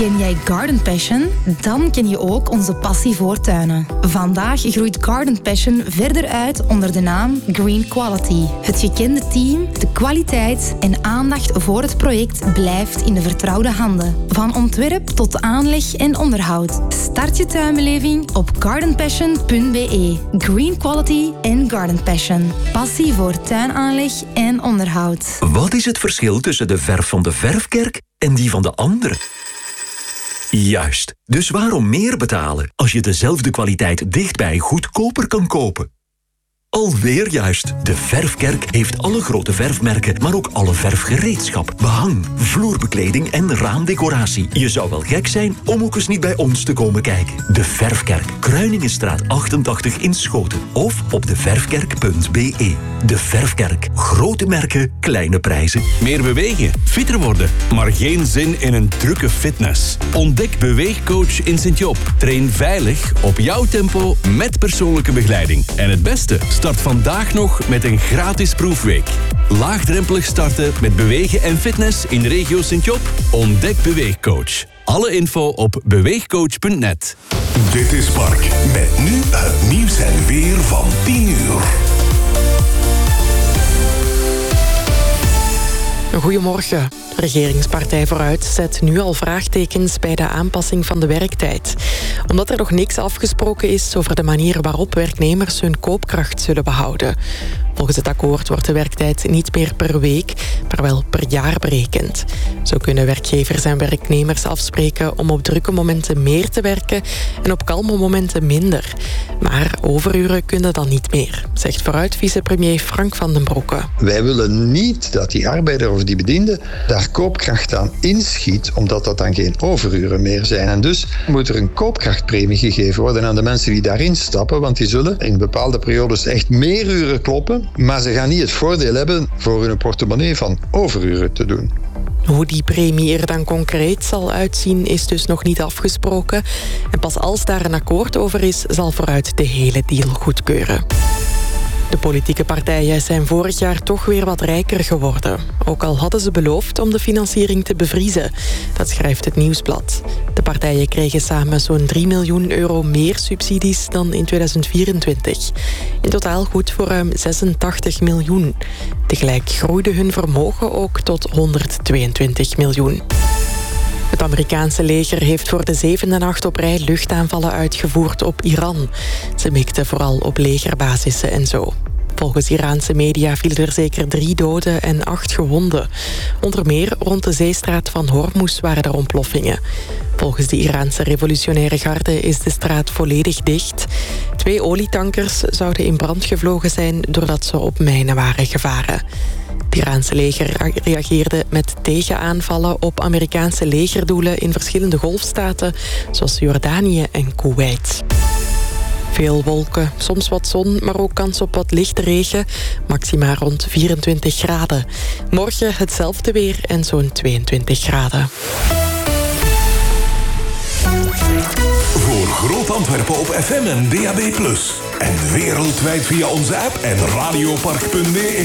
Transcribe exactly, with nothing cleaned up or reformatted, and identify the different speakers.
Speaker 1: Ken jij Garden Passion? Dan ken je ook onze passie voor tuinen. Vandaag groeit Garden Passion verder uit onder de naam Green Quality. Het gekende team, de kwaliteit en aandacht voor het project blijft in de vertrouwde handen. Van ontwerp tot aanleg en onderhoud. Start je tuinbeleving op garden passion punt b e. Green Quality en Garden Passion. Passie voor tuinaanleg en onderhoud.
Speaker 2: Wat is het verschil tussen de verf van de verfkerk en die van de andere? Juist. Dus waarom meer betalen als je dezelfde kwaliteit dichtbij goedkoper kan kopen? Alweer juist. De Verfkerk heeft alle grote verfmerken, maar ook alle verfgereedschap, behang, vloerbekleding en raamdecoratie. Je zou wel gek zijn om ook eens niet bij ons te komen kijken. De Verfkerk, Kruiningenstraat achtentachtig in Schoten of op de verfkerk punt b e. De Verfkerk. Grote merken, kleine prijzen.
Speaker 3: Meer bewegen, fitter worden, maar geen zin in een drukke fitness. Ontdek Beweegcoach in Sint-Job. Train veilig, op jouw tempo, met persoonlijke begeleiding. En het beste, start vandaag nog met een gratis proefweek. Laagdrempelig starten met bewegen en fitness in regio Sint-Job? Ontdek Beweegcoach. Alle info op beweegcoach punt net.
Speaker 4: Dit is Mark, met nu het nieuws en weer van tien uur.
Speaker 5: Goedemorgen. De regeringspartij Vooruit zet nu al vraagtekens bij de aanpassing van de werktijd. Omdat er nog niks afgesproken is over de manier waarop werknemers hun koopkracht zullen behouden. Volgens het akkoord wordt de werktijd niet meer per week, maar wel per jaar berekend. Zo kunnen werkgevers en werknemers afspreken om op drukke momenten meer te werken en op kalme momenten minder. Maar overuren kunnen dan niet meer, zegt Vooruit vicepremier Frank van den Broeke.
Speaker 6: Wij willen niet dat die arbeider of die bediende daar koopkracht aan inschiet, omdat dat dan geen overuren meer zijn. En dus moet er een koopkrachtpremie gegeven worden aan de mensen die daarin stappen, want die zullen in bepaalde periodes echt meer uren kloppen, maar ze gaan niet het voordeel hebben voor hun portemonnee van overuren te doen.
Speaker 5: Hoe die premie er dan concreet zal uitzien is dus nog niet afgesproken. En pas als daar een akkoord over is, zal Vooruit de hele deal goedkeuren. De politieke partijen zijn vorig jaar toch weer wat rijker geworden. Ook al hadden ze beloofd om de financiering te bevriezen. Dat schrijft het Nieuwsblad. De partijen kregen samen zo'n drie miljoen euro meer subsidies dan in tweeduizend vierentwintig. In totaal goed voor ruim zesentachtig miljoen. Tegelijk groeide hun vermogen ook tot honderdtweeëntwintig miljoen. Het Amerikaanse leger heeft voor de zevende nacht op rij luchtaanvallen uitgevoerd op Iran. Ze mikten vooral op legerbasissen en zo. Volgens Iraanse media vielen er zeker drie doden en acht gewonden. Onder meer rond de zeestraat van Hormuz waren er ontploffingen. Volgens de Iraanse revolutionaire garde is de straat volledig dicht. Twee olietankers zouden in brand gevlogen zijn doordat ze op mijnen waren gevaren. Het Iraanse leger reageerde met tegenaanvallen op Amerikaanse legerdoelen in verschillende golfstaten, zoals Jordanië en Kuwait. Veel wolken, soms wat zon, maar ook kans op wat lichte regen. Maxima rond vierentwintig graden. Morgen hetzelfde weer en zo'n tweeëntwintig graden.
Speaker 4: Voor Groot Antwerpen op F M en D A B plus. En wereldwijd via onze app en radiopark punt b e.